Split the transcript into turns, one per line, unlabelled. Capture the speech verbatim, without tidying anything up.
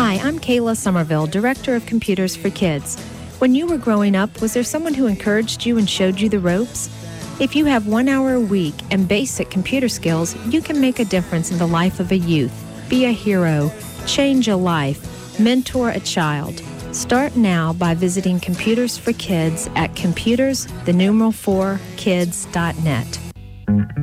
Hi, I'm Kayla Somerville, Director of Computers for Kids. When you were growing up, was there someone who encouraged you and showed you the ropes? If you have one hour a week and basic computer skills, you can make a difference in the life of a youth. Be a hero, change a life, mentor a child. Start now by visiting Computers for Kids at computers, the numeral four, kids dot net.